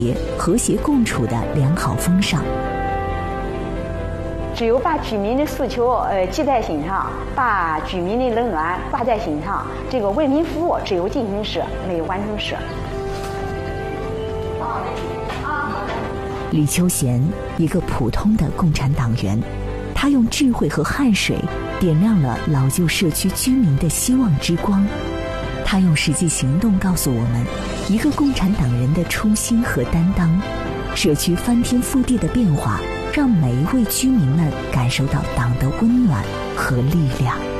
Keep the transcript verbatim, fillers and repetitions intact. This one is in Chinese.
和谐共处的良好风尚。 只有把居民的诉求呃记在心上，把居民的冷暖挂在心上，这个为民服务只有进行式，没有完成式。 李秋贤，一个普通的共产党员，他用智慧和汗水点亮了老旧社区居民的希望之光。他用实际行动告诉我们，一个共产党人的初心和担当。社区翻天覆地的变化，让每一位居民们感受到党的温暖和力量。